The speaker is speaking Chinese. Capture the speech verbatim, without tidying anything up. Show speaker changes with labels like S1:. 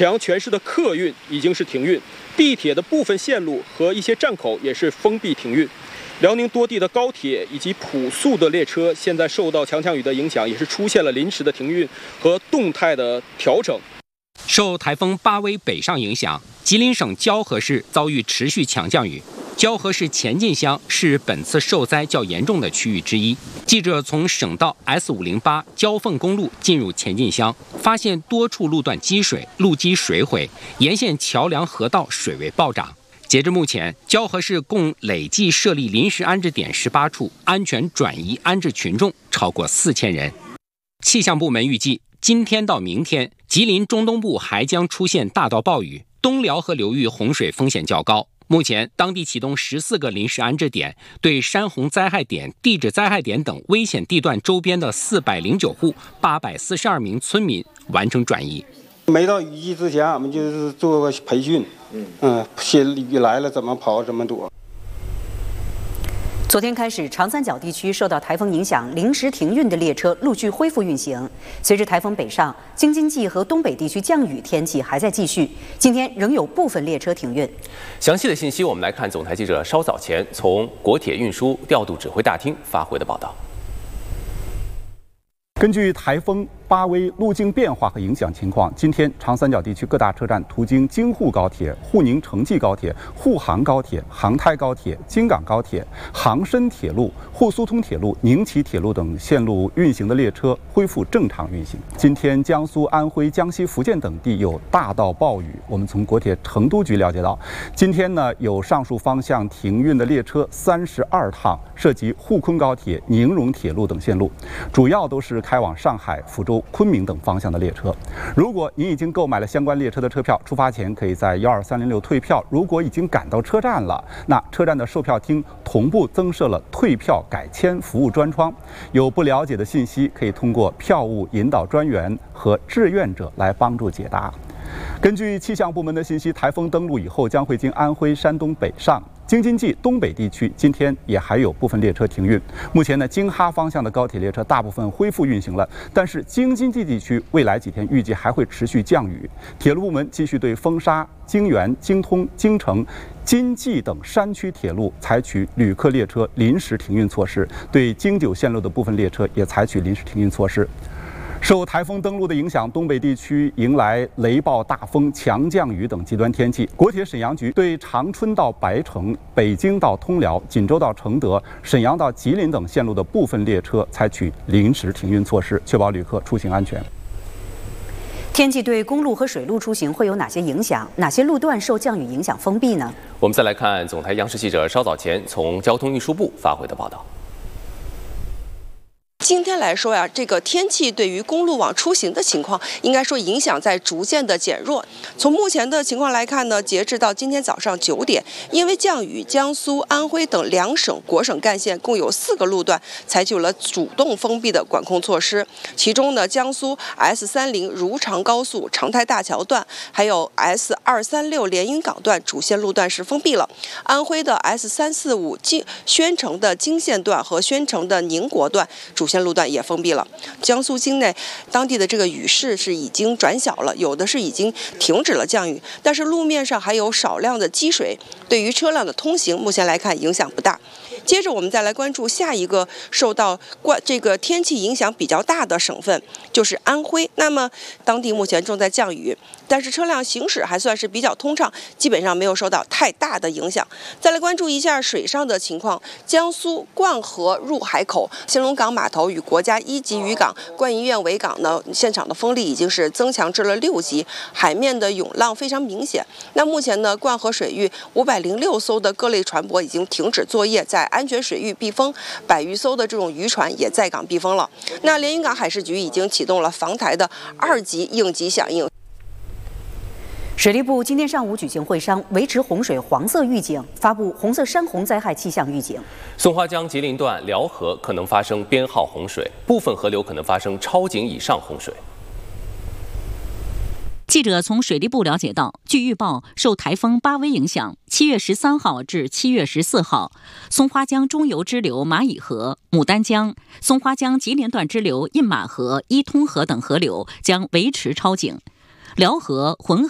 S1: 沈阳全市的客运已经是停运，地铁的部分线路和一些站口也是封闭停运。辽宁多地的高铁以及普速的列车，现在受到强降雨的影响，也是出现了临时的停运和动态的调整。
S2: 受台风巴威北上影响，吉林省蛟河市遭遇持续强降雨。蛟河市前进乡是本次受灾较严重的区域之一。记者从省道 S 五零八蛟凤公路进入前进乡，发现多处路段积水，路基水毁，沿线桥梁河道水位暴涨。截至目前，蛟河市共累计设立临时安置点十八处，安全转移安置群众超过四千人。气象部门预计，今天到明天，吉林中东部还将出现大到暴雨，东辽河流域洪水风险较高。目前，当地启动十四个临时安置点，对山洪灾害点、地质灾害点等危险地段周边的四百零九户、八百四十二名村民完成转移。
S3: 没到雨季之前，我们就是做个培训，嗯嗯，先雨来了怎么跑怎么躲。
S4: 昨天开始，长三角地区受到台风影响，临时停运的列车陆续恢复运行。随着台风北上，京津冀和东北地区降雨天气还在继续，今天仍有部分列车停运。
S5: 详细的信息，我们来看总台记者稍早前从国铁运输调度指挥大厅发回的报道。
S6: 根据台风巴威路径变化和影响情况，今天长三角地区各大车站途经京沪高铁、沪宁城际高铁、沪杭高铁、杭台高铁、京港高铁、杭深铁路、沪苏通铁路、宁齐铁路等线路运行的列车恢复正常运行。今天江苏、安徽、江西、福建等地有大到暴雨。我们从国铁成都局了解到，今天呢有上述方向停运的列车三十二趟，涉及沪昆高铁、宁荣铁路等线路，主要都是开往上海、福州、昆明等方向的列车。如果您已经购买了相关列车的车票，出发前可以在幺二三零六退票。如果已经赶到车站了，那车站的售票厅同步增设了退票改签服务专窗，有不了解的信息可以通过票务引导专员和志愿者来帮助解答。根据气象部门的信息，台风登陆以后将会经安徽、山东北上。京津冀东北地区今天也还有部分列车停运。目前呢，京哈方向的高铁列车大部分恢复运行了，但是京津冀地区未来几天预计还会持续降雨。铁路部门继续对风沙、京原、京通、京承、京冀等山区铁路采取旅客列车临时停运措施，对京九线路的部分列车也采取临时停运措施。受台风登陆的影响，东北地区迎来雷暴、大风、强降雨等极端天气。国铁沈阳局对长春到白城、北京到通辽、锦州到承德、沈阳到吉林等线路的部分列车采取临时停运措施，确保旅客出行安全。
S4: 天气对公路和水路出行会有哪些影响？哪些路段受降雨影响封闭呢？
S5: 我们再来看总台央视记者稍早前从交通运输部发回的报道。
S7: 今天来说呀，这个天气对于公路网出行的情况，应该说影响在逐渐的减弱。从目前的情况来看呢，截至到今天早上九点，因为降雨，江苏、安徽等两省国省干线共有四个路段采取了主动封闭的管控措施。其中呢，江苏 S 三零如常高速长台大桥段，还有 S 二三六连云港段主线路段是封闭了。安徽的 S 三四五京宣城的京线段和宣城的宁国段主线路段也封闭了。江苏境内当地的这个雨势是已经转小了，有的是已经停止了降雨，但是路面上还有少量的积水，对于车辆的通行目前来看影响不大。接着我们再来关注下一个受到关这个天气影响比较大的省份，就是安徽。那么当地目前正在降雨，但是车辆行驶还算是比较通畅，基本上没有受到太大的影响。再来关注一下水上的情况，江苏灌河入海口兴隆港码头与国家一级渔港观音苑维港呢，现场的风力已经是增强至了六级，海面的涌浪非常明显。那目前呢，灌河水域五百零六艘的各类船舶已经停止作业，在安全水域避风，百余艘的这种渔船也在港避风了。那连云港海事局已经启动了防台的二级应急响应。
S4: 水利部今天上午举行会商，维持洪水黄色预警，发布红色山洪灾害气象预警。
S5: 松花江吉林段辽河可能发生编号洪水，部分河流可能发生超警以上洪水。
S8: 记者从水利部了解到，据预报，受台风巴威影响，七月十三号至七月十四号，松花江中游支流马乙河、牡丹江、松花江吉林段支流印马河、伊通河等河流将维持超警，辽河、浑